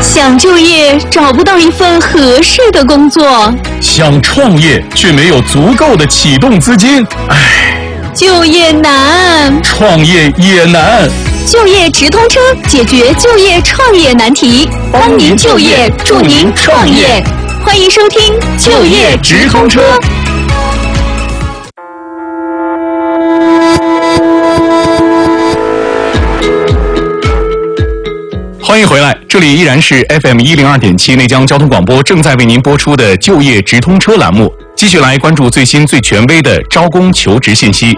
想就业找不到一份合适的工作， 想创业却没有足够的启动资金， 就业难， 创业也难。 就业直通车解决就业创业难题，帮您就业，助您创业。欢迎收听就业直通车。 欢迎回来，这里依然是 FM102.7 内江交通广播正在为您播出的就业直通车栏目，继续来关注最新最权威的招工求职信息。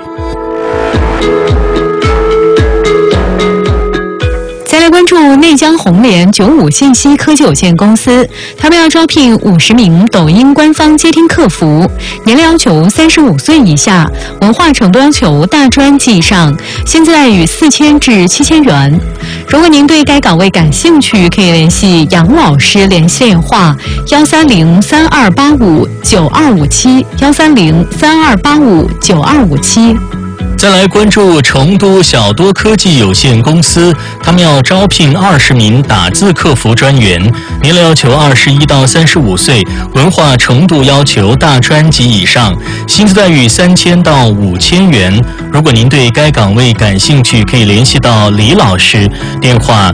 再来关注内江红联95信息科技有限公司，他们要招聘50名抖音官方接听客服，年龄要求35岁以下，文化程度要求大专及以上，薪资待遇4000至7000元。如果您对该岗位感兴趣，可以联系杨老师联系电话13032859257，13032859257。 再来关注成都小多科技有限公司，他们要招聘20名打字客服专员，年龄要求21到35岁，文化程度要求大专及以上，薪资待遇3000到5000元。如果您对该岗位感兴趣，可以联系到李老师，电话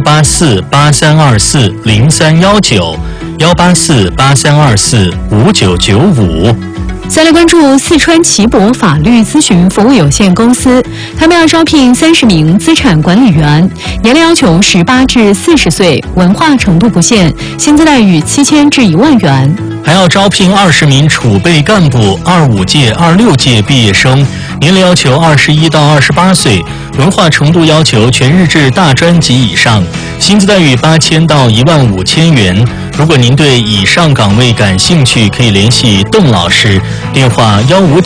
18483240319，18483245995。 再来关注四川奇博法律咨询服务有限公司，他们要招聘30名资产管理员，年龄要求18至40岁，文化程度不限，薪资待遇7000至1万元。 还要招聘20名储备干部25届、26届毕业生，年龄要求21到28岁，文化程度要求全日制大专及以上，薪资待遇8000到15000元。如果您对以上岗位感兴趣，可以联系邓老师，电话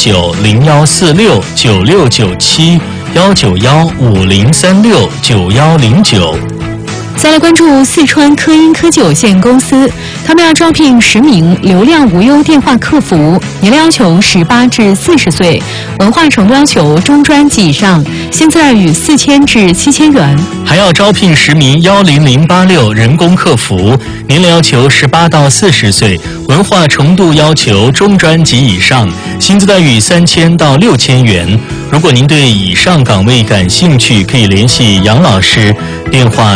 159-014619697，19150369109。 再来关注四川科音科技有限公司，他们要招聘10名流量无忧电话客服，年龄要求18至40岁，文化程度要求中专及以上，薪资待遇4000至7000元。 还要招聘10名10086人工客服，年龄要求18到40岁，文化程度要求中专及以上，薪资待遇3000到6000元。如果您对以上岗位感兴趣，可以联系杨老师，电话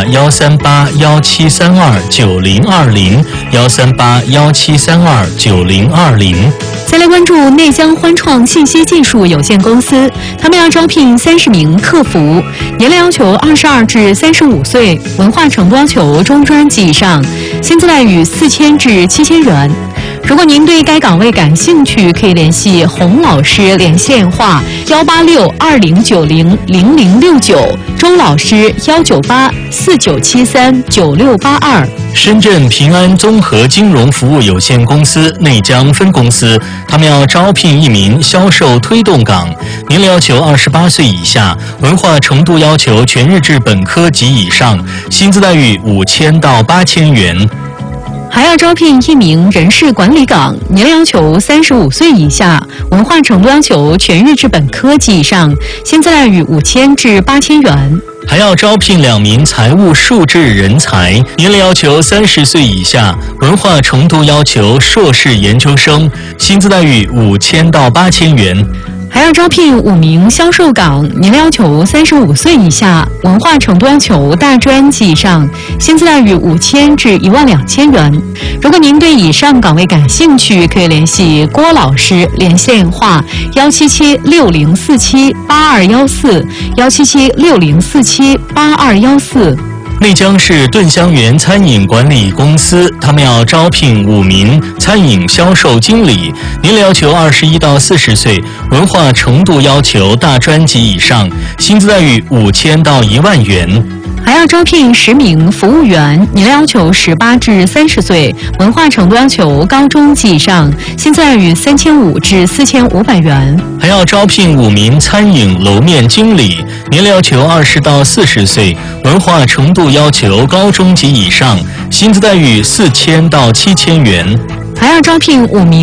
13817329020，13817329020。 再来关注内江欢创信息技术有限公司，他们要招聘30名客服，年龄要求22至35岁，文化程度要求中专及以上，薪资待遇4000至7000元。如果您对该岗位感兴趣，可以联系洪老师联系电话18620900069，周老师19849739682。 深圳平安综合金融服务有限公司内江分公司，他们要招聘1名销售推动岗，年龄要求28岁以下，文化程度要求全日制本科及以上，薪资待遇5000到8000元。 还要招聘1名人事管理岗，年龄要求35岁以下，文化程度要求全日制本科及以上，薪资待遇5000至8000元。 还要招聘2名财务数字人才，年龄要求30岁以下，文化程度要求硕士研究生，薪资待遇5000到8000元。 还要招聘5名销售岗，年龄要求35岁以下，文化程度要求大专及以上，薪资待遇5000至12000元。如果您对以上岗位感兴趣，可以联系郭老师联系电话17760478214，17760478214。 内江市顿香园餐饮管理公司，他们要招聘5名餐饮销售经理，年龄要求21到40岁，文化程度要求大专及以上，薪资待遇5000到1万元。 还要招聘10名服务员，年龄要求18至30岁，文化程度要求高中及以上，薪资待遇3500至4500元。 还要招聘5名餐饮楼面经理，年龄要求20到40岁，文化程度要求高中及以上，薪资待遇4000到7000元。 还要招聘5名